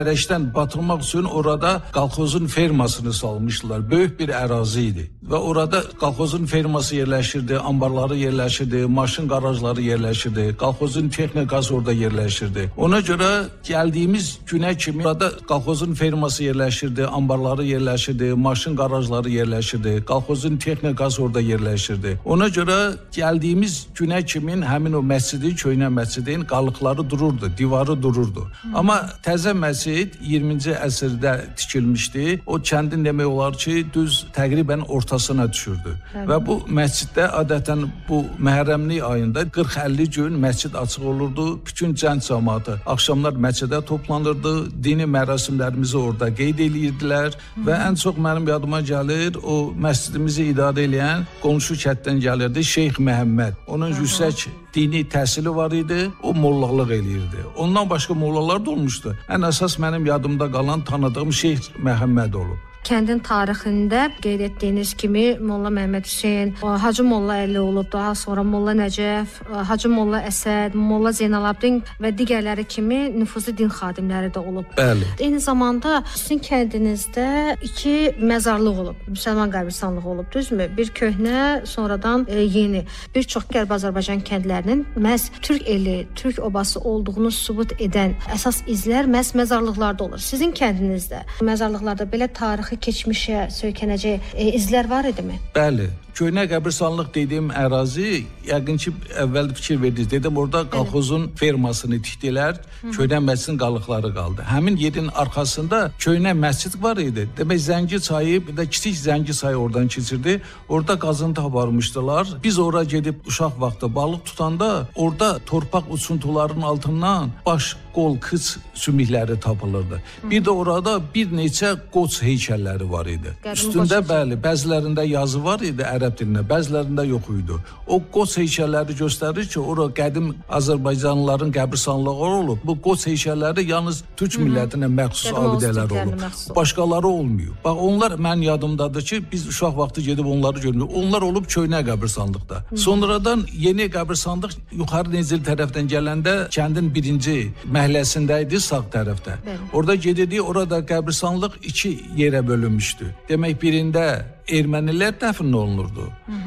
Hərəşdən batırmaq üçün orada qalxozun fermasını salmışdılar. Böyük bir ərazi idi. Və orada qalxozun ferması yerləşirdi, ambarları yerləşirdi, maşın qarajları yerləşirdi, qalxozun texnikası orada yerləşirdi. Ona görə gəldiyimiz günə kimi orada qalxozun ferması yerləşirdi, ambarları yerləşirdi, maşın qarajları yerləşirdi, qalxozun texnikası orada yerləşirdi. Ona görə gəldiyimiz günə kimi həmin o məscidin, köhnə məscidin qalıqları dururdu, divarı dururdu. Amma təzə məscid 20-ci əsrdə tikilmişdi. O kəndin demək olar ki, düz təqribən ortasına düşürdü. Və bu məsciddə adətən bu Məhərrəmlik ayında 40-50 gün məscid açıq olurdu. Bütün cəmiyyət cəmaatı axşamlar məscidə toplanırdı. Dini mərasimlərimizi orada qeyd edirdilər və ən çox mənim yadıma gəlir o məscidimizi idarə edən qonşu kənddən gəlirdi Şeyx Məhəmməd. Onun yüksək dini təhsili var idi, o mollalıq eləyirdi. Ondan başqa mollalar da olmuşdu. Ən əsas mənim yadımda qalan tanıdığım Şeyx Məhəmməd olub. Kəndin tarixində qeyd etdiyiniz kimi Molla Məhəmməd Hüseyn, Hacı Molla Əli olub, daha sonra Molla Nəcəf, Hacı Molla Əsəd, Molla Zeynalabdin və digərləri kimi nüfuzlu din xadimləri də olub. Bəli. Eyni zamanda sizin kəndinizdə 2 məzarlıq olub, müsəlman qəbirstanlığı olub, düzmü? Bir köhnə, sonradan yeni. Bir çox Qərbi Azərbaycan kəndlərinin məhz türk eli, türk obası olduğunu sübut edən əsas izlər məhz məzarlıqlarda olur. Sizin kəndinizdə məzarlıqlarda belə tarixi keçmişə söykənəcək izlər var idimi? Bəli. Köhnə qəbirstanlıq dediyim ərazi, yəqin ki, əvvəl fikir verdiniz. Dedim, orada qalxozun fermasını tikdilər, köhnə məscidin qalıqları qaldı. Həmin yerin arxasında köhnə məscid var idi. Demək, Zəngi çayı, bir də kiçik Zəngi çayı oradan keçirdi. Orada qazıntı aparmışdılar. Biz ora gedib uşaq vaxtı balıq tutanda, orada torpaq uçuntularının altından baş, qol, kıç sümükləri tapılırdı. Bir də orada bir neçə qoç heykəlləri var idi. Üstündə, bəli, bəzilərində yazı var idi ərəb dilində, bəzilərində yox idi. O qoç heykəlləri göstərir ki, ora qədim Azərbaycanlıların qəbirstanlığı olub. Bu qoç heykəlləri yalnız türk millətinə məxsus abidələr olub. Başqaları olmuyor. Bax, onlar mənim yadımdadır ki, biz uşaq vaxtı gedib onları görmüyoruz. Onlar olub köhnə qəbirstanlıqda. Sonradan yeni qəbirstanlıq yuxarı Nezil tərəfdən gələndə kəndin birinci məhəlləsində idi, sağ tərəfdə. Orada gedirdik, orada qəbirstanlıq 2 yerə bölünmüşdü. Demək, birində ermənilər dəfn olunurdu.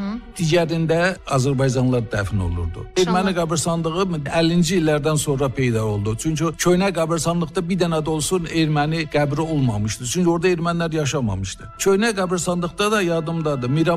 Digərində Azərbaycanlılar dəfn olurdu. Erməni qəbirstanlığı 50-ci illərdən sonra peyda oldu. Çünki köhnə qəbirstanlıqda bir dənə də olsun erməni qəbri olmamışdı. Çünki orada ermənilər yaşamamışdı. Köhnə qəbirstanlıqda da yadımdadır.